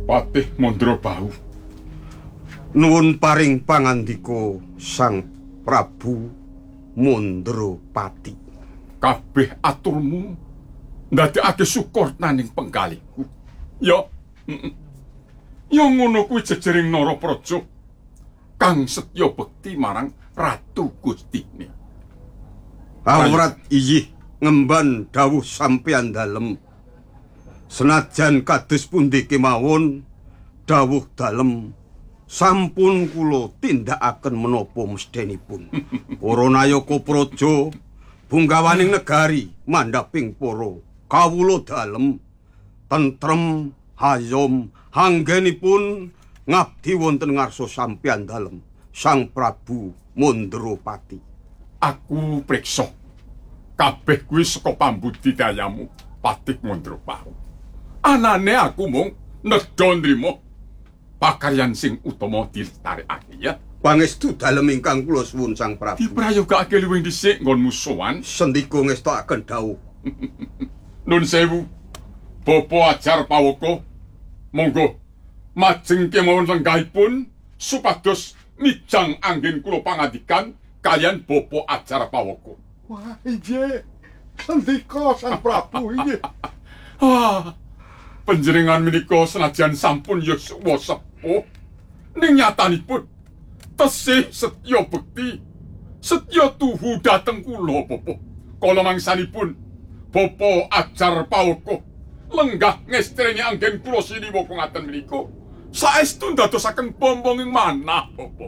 Patih Mandrabahu. Nuwun paring pangandika Sang Prabu Mandrapati. Kabeh aturmu ndadekake syukur naning penggalihku. Ya. Ya ngono kuwi jejering Narapraja kang setya bekti marang Ratu Gustine. Awrat iyi ngemban dawuh sampeyan dalem. Senajan kados pundi kemawon dawuh dalem sampun kula tindakaken menapa mesthenipun. Para nayaka praja bunggawaning negari mandhaping para kawula dalem tentrem hayom anggenipun ngabdi wonten ngarsa sampeyan dalem Sang Prabu Mandrapati. Aku priksa kabeh kuwi saka pambudidayamu Patih Mandrabahu. Anane aku mung nedha nrimo pakaryan sing utama dilestarekake ya. Pangestu dalem ingkang kula suwun Sang Prabu. Diprayogake luwih dhisik nggonmu sowan. Sendika ngestakaken dawuh. Nun sewu. Bapa ajar pawoko. Monggo majeng kemawon lenggahipun supados mijang anggen kula pangandikan kalian Bapa ajar pawoko. Wah, inggih. Sendika Sang Prabu inggih. Wah. Panjenengan menika senajan sampun yuswa sepuh ning nyatanipun tesih setya bekti, setya tuhu dhateng kula Bapa. Kala mangsanipun Bapa ajar pawoko lenggah ngestrengi anggen kula siniwa ngaten menika saestu ndadosaken bombonging manah Bapa.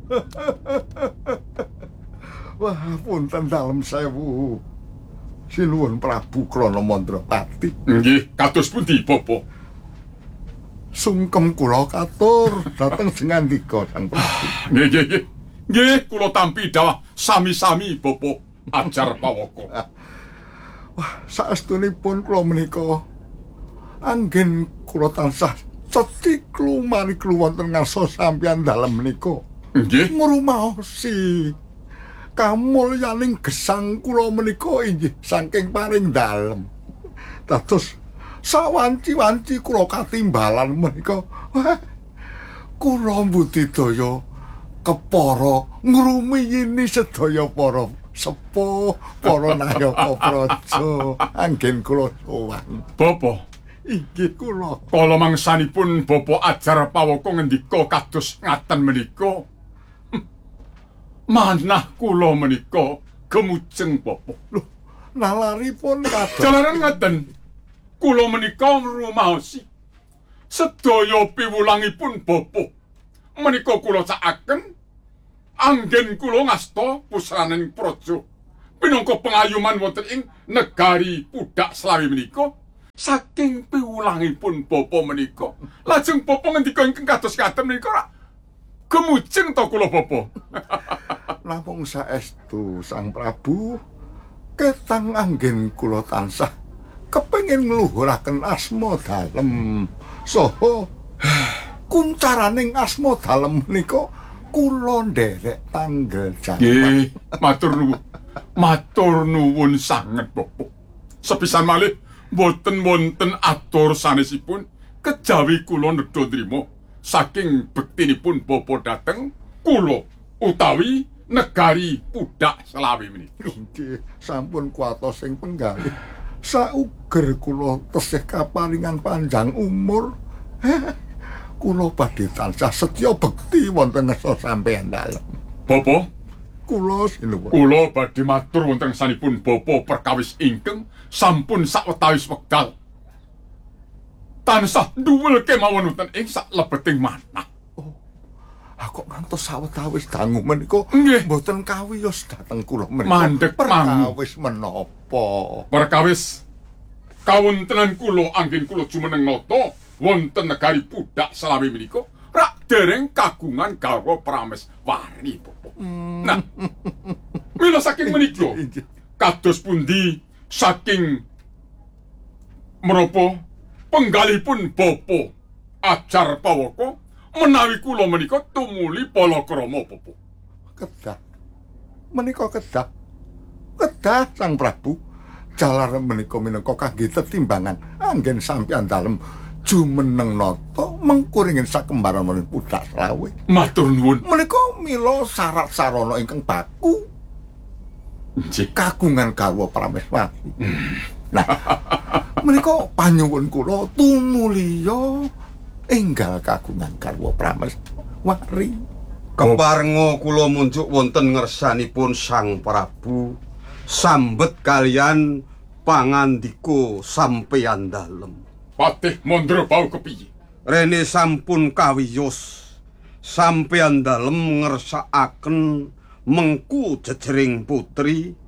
Wah, punten dalem sewu. Sinuwun Prabu Krana Mandrapati. Nggih, kados pundi Bapa? Sungkem kula katur dhateng singandika Sang Prabu. Nggih. Nggih, kula tampi dawuh sami-sami Bapa ajar pawoko. Wah, saestunipun kula menika anggen kula tansah ceti klumaniklu wonten ngarsa sampeyan dalem menika. Nggih. Ngrumaosi kamulyaning gesang kula menika inggih saking paring dalem. Dados sawanci-wanci kula katimbalan menika, wah, kula mbudidaya kepara ngrumiyini sedaya para sepuh, para nayaka praja anggen kula sowan. Bapa, inggih kula. kala mangsanipun Bapa ajar pawoko ngendika kados ngaten menika. Manah kula menika gemujeng Bapa. Lho, nalaripun kados Jalaran ngaten. Kula menika ngrumaosi sedaya piwulangipun Bapa. Menika kula cakaken anggen kula ngasta pusraning praja pinangka pengayuman wonten ing negari Pudak Slawi menika saking piwulangipun Bapa menika. Lajeng Bapa ngendika ingkang kados ngaten menika gemujeng to kula Bapa. namung saestu Sang Prabu ketang anggen kula tansah kepengin ngluhuraken asma dalem saha kuncaraning asma dalem menika kula nderek tanggel jaman. Nggih, matur nuwun sanget Bapa. Sepisan malih boten wonten atur sanesipun kejawi kula nedha nrima saking bektinipun Bapa dhateng kula utawi negari Pudak Slawi menika. Nggih, sampun kuwatos sing penggalih. Sauger kula tesih kaparingan panjang umur. Kula badhe tansah setya bekti wonten ngarsa sampeyan dalem. Bapa, Kula sinuwun. kula badhe matur wonten sanipun Bapa perkawis ingkang sampun sawetawis wekdal tansah nduwel kemawon wonten ing saklebeting manah. Kok ngantos sawetawis dangu menika Nggih. mboten kawiyos dhateng kula menika. Mandheg perkawis menapa? Perkawis kawontenan kula anggen kula jumeneng nata wonten negari Pudak Slawi menika rak dereng kagungan garwa Prameswari Bapa. Nah, mila saking menika kados pundi saking menapa penggalihipun Bapa ajar pawoko menawi kula menika tumuli palakrama Bapa. Kedah. Menika kedah. Kedah Sang Prabu. Jalaran menika minangka kangge tetimbangan anggen sampeyan dalem jumeneng nata mengko ringin sakembaran menika pudak selawe. Matur nuwun. Menika mila syarat sarana ingkang baku Nggih. kagungan garwa Prameswari. Nah, menika panyuwun kula tumulya enggal kagungan garwa Prameswari. Keparenga kula munjuk wonten ngersanipun Sang Prabu sambet kalian pangandika sampeyan dalem. Patih mondro bau kepiye? Rene sampun kawiyos sampeyan dalem ngersakaken mengku jejering putri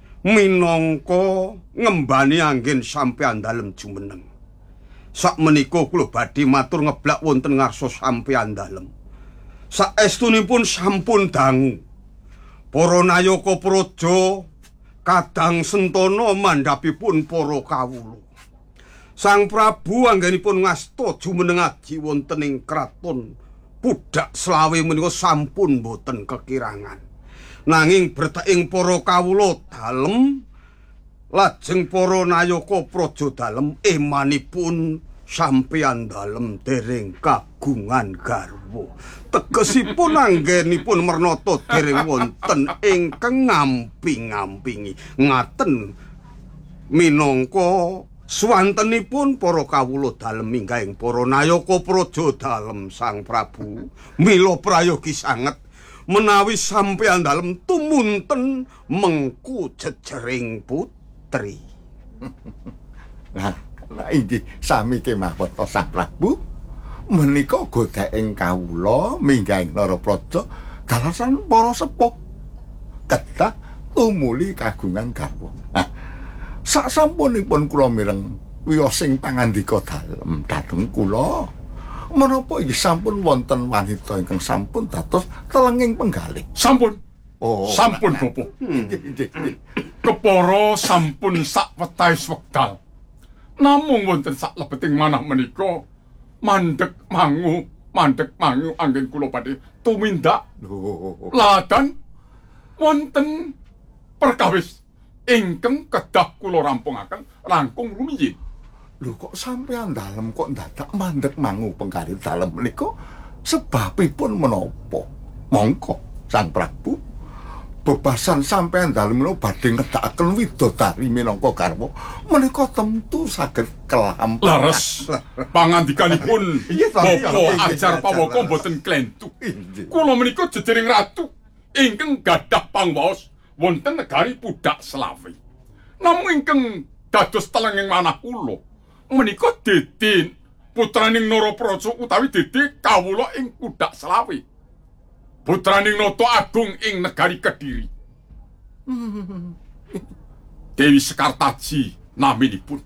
minangka ngembani anggen sampeyan dalem jumeneng. Sakmenika kula badhe matur ngeblak wonten ngarsa sampeyan dalem. Saestunipun sampun dangu para nayaka praja kadang sentana mandhapipun para kawula. Sang Prabu anggenipun ngasta jumeneng aji wonten ing kraton pudak selawe menika sampun boten kekirangan. Nanging bertaing para kawula dalem lajeng para nayaka praja dalem emanipun sampeyan dalem dereng kagungan garwa. Tegesipun anggenipun mernata dereng wonten ingkang ngamping-ngampingi. Ngaten minangka swantenipun para kawula dalem minggahing para nayaka praja dalem Sang Prabu mila prayogi sanget menawi sampeyan dalem tumunten mengku jejering putri. Nah, inggih sami kemawon Sang Prabu. Menika godheken kawula minggahing Narapraja dalasan para sepuh kedah tumuli kagungan garwa. Nah, sasampunipun kula mireng wiyosing pangandika dalem dhateng kula menapa inggih sampun wonten wanita ingkang sampun dados telenging penggalih. Sampun. Oh, Sampun Bapak. Kepara sampun sak wetahis wekdal. Namung wonten sak lebeting manah menika mandheg mangu anggen kula badhe tumindak. Ladan wonten perkawis ingkang kedah kula rampungaken langkung rumiyin. Lho kok sampeyan dalem kok dadak mandheg mangu penggalih dalem menika sebabipun menapa? Mongko Sang Prabu bebasan sampeyan dalem menika badhe ngedakaken widodari minangka garwa menika tentu saged kelampahan. Lares pangandikanipun Bapa ajar pawaka boten klentu. Kula menika jejering ratu ingkang gadah pangwaos wonten negari pudak selawe. Namung ingkang dados telenging manah kula menika Dede putraning Narapraja utawi Dede kawula ing pudak selawe. Putraning Nata Agung ing negari Kediri. Dewi Sekartaji naminipun.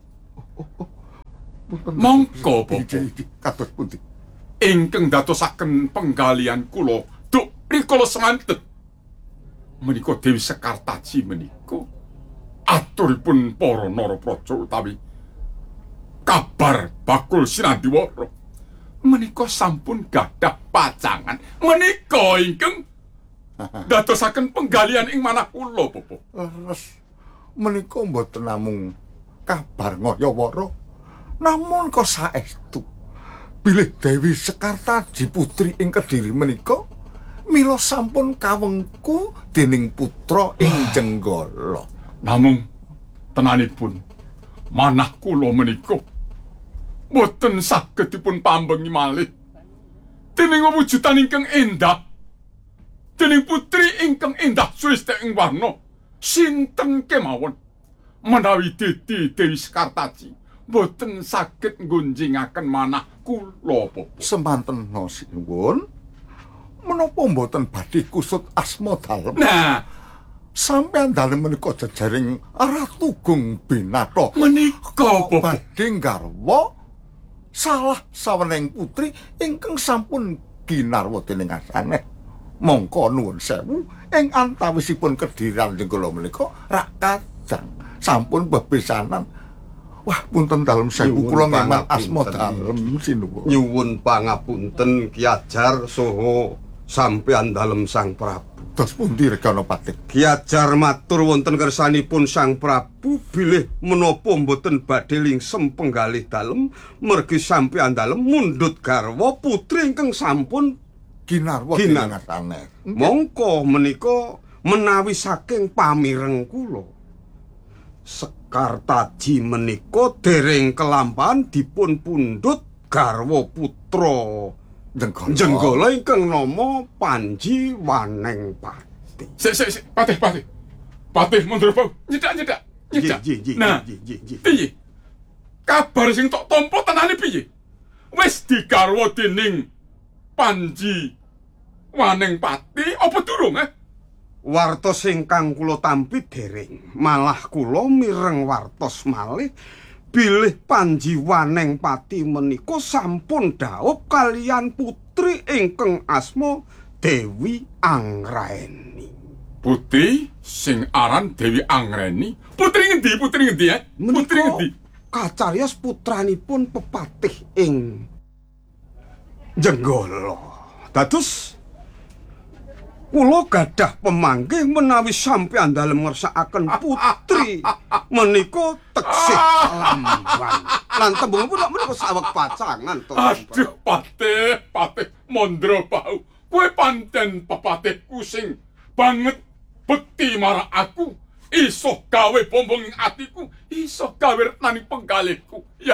Mongko Bapak kados pundi? ingkang dadosaken penggalian kula duk rikala semanten. Menika Dewi Sekartaji menika aturipun para Narapraja utawi kabar bakul Sinandiwara menika sampun gadah pacangan. Menika ingkang dadosaken penggalian ing manah kula Bapak. Leres menika mboten namung kabar ngayawara, namun kok saestu bilih Dewi Sekartaji putri ing Kediri menika mila sampun kawengku dening putra ing Jenggala. Namung tenanipun manah kula menika boten saged dipun pambengi malih dening wujudan ingkang endah, dening putri ingkang endah suwiste ing warna sinten kemawon menawi Dede Dewi Sekartaji boten saged nggunjingaken manah kula Bapak. Semanten sinuwun menapa mboten badhe kusut asma dalem. Nah, Sampeyan dalem menika jejaring Ratu Gung Binatha menika Bapak badhe garwa salah saweneng putri ingkang sampun ginarwa dening asane. Mongko nuwun sewu ing antawisipun Kediri lan Jenggala menika rak kadang sampun bebesanan. Wah, punten dalem sewu kula ngeman asma dalem sinuwun. Nyuwun pangapunten Ki Ajar saha sampeyan dalem Sang Prabu. Kados pundi Rekanopati? Ki Ajar matur wonten kersanipun Sang Prabu bilih menapa mboten badhe lingsem penggalih dalem mergi sampeyan dalem mundhut garwa putri ingkang sampun Ginarwa dinangatane. Mongko menika menawi saking pamireng kula Sekartaji menika dereng kelampahan dipun pundhut garwa putra Jenggala ingkang nama Panji Wanengpati. Sik, Patih Mandropau, nyedak. Nah, piye? Kabar sing tok tampa tenane piye? Wis digarwa dening Panji Wanengpati apa durung, Wartos ingkang kula tampi dereng, malah kula mireng wartos malih bilih Panji Wanengpati menika sampun dhaup kalian putri ingkang asma Dewi Anggraeni. Putri sing aran Dewi Anggraeni? Putri ngendi? Putri ngendi? Kacariyos putranipun pepatih ing Jenggala. Dados kula gadah pemanggih menawi sampeyan dalem ngersakaken putri menika teksih lamban. Lan tembungipun menika saweg pacangan to. Aduh, Patih Mandropau. Kowe pancen pepatihku sing banget bekti marang aku. Iso gawe bombong ing atiku, iso gawe retnaning penggalihku. Ya.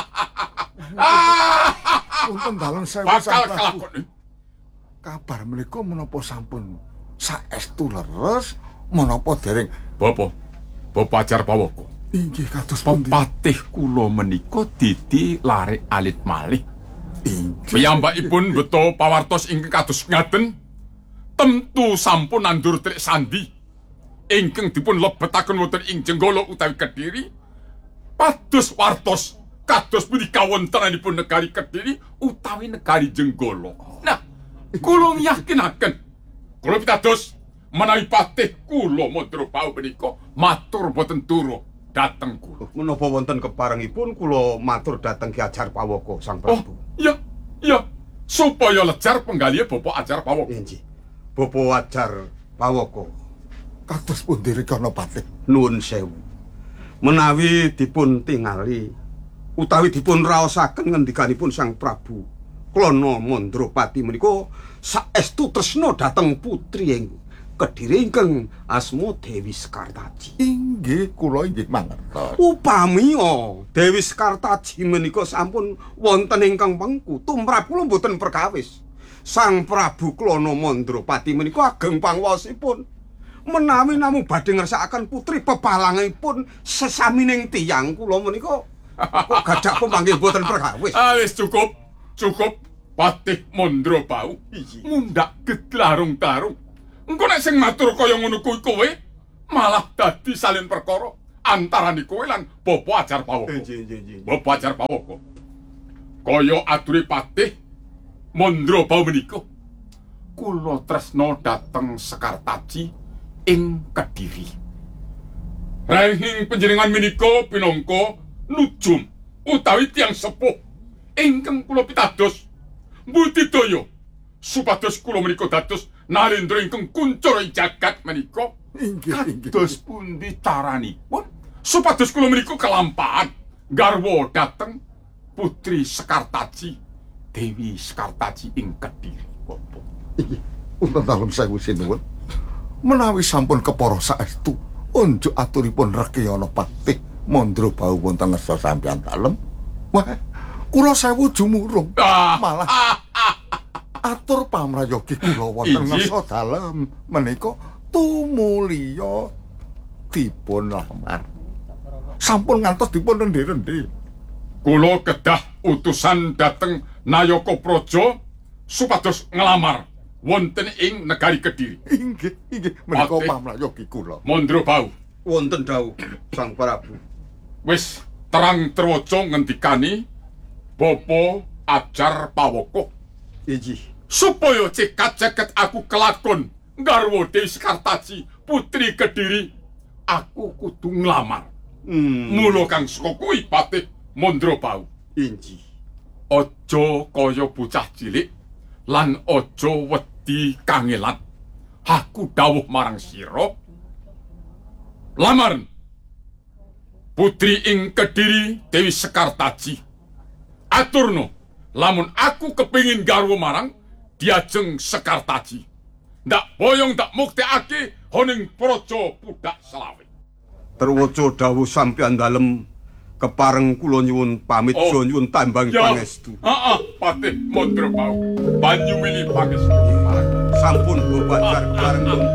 Punten dalem sewu bakal Sang Prabu. kelakon. Kabar menika menapa sampun saestu leres menapa dereng Bapak Ajar Pawoko. inggih kados pundi? Pepatih kula menika didi larik alit malih. Inggih. Piyambakipun beto pawartos ingkang kados ngaten tentu sampun nandur trik sandi ingkang dipun lebetaken wonten ing Jenggala utawi Kediri pados wartos kados punika wontenanipun negari Kediri utawi negari Jenggala. Nah, kula yakinaken kula pitados menawi patih kula Mandropau menika matur boten turu dhateng kula. Menapa wonten keparengipun kula matur dhateng Ki Ajar Pawoko Sang Prabu. Ya, supaya lejar penggalih Bapak Ajar Pawoko. Inggih. Bapak Ajar Pawoko. Kados pundi Rekanopati? Nuwun sewu. Menawi dipun tingali utawi dipun raosaken ngendikanipun Sang Prabu Klana Mandropati menika saestu tresna dhateng putri ing Kediri ingkang asma Dewi Sekartaji. Inggih, kula inggih mangertos. Upami Dewi Sekartaji menika sampun wonten ingkang pengku tumrap kula mboten perkawis. Sang Prabu Klana Mandropati menika ageng pangwasipun. Menawi namung badhe ngersakaken putri pepalangipun sesamining tiyang kula menika kok gadah pemanggih mboten perkawis. Wis cukup. Patih Mandropau. Mundak gedlarung tarung. Engko nek sing matur kaya ngono kuwi kowe malah dadi salin perkara antarane kowe lan Bapak Ajar Pawoko. Bapak Ajar Pawoko. Kaya ature Patih Mandropau menika kula tresna dhateng Sekartaji ing Kediri. Rahing panjenengan menika pinangka nujum utawi tiyang sepuh ingkang kula pitados budidaya supados kula menika dados narendra ingkang kuncur ing jagat menika. Inggih. Kados pundi caranipun supados kula menika kelampahan garwa dhateng Putri Sekartaji Dewi Sekartaji ing Kediri, Bapak. Inggih. Punten dalem sewu sinuwun. Menawi sampun kepara saestu unjuk aturipun Rekanopati Mandropau wonten ngarsa sampeyan dalem. Wah, kula sewu jumurung. Malah atur pamrayogi kula wonten ngarsa dalem menika tumulya dipun lamar. Sampun ngantos dipun rendi-rendi. Kula kedah utusan dhateng Nayaka Praja supados ngelamar wonten ing negari Kediri. Inggih, menika Patih pamrayogi kula. Mandropau. Wonten dawuh Sang Prabu. Wis terang terwaca ngendikani Bapak Ajar Pawoko. Inggih. Supaya cekat-ceket aku kelakon garwa Dewi Sekartaji Putri Kediri, aku kudu nglamar. Mula kang saka kuwi Patih Mandropau. Inggih. Aja kaya bocah cilik lan aja wedi kangelan. aku dawuh marang sira lamaran putri ing Kediri Dewi Sekartaji. Aturno lamun aku kepingin garwa marang Diajeng Sekartaji. Ndak boyong ndak muktekake honing praja Pudak Selawe. Terwaca dawuh sampeyan dalem kepareng kula nyuwun pamit nyuwun tambang pangestu. Heeh, Patih Mandra Bau. Banyu milih pangestu. Sampun bebajar bareng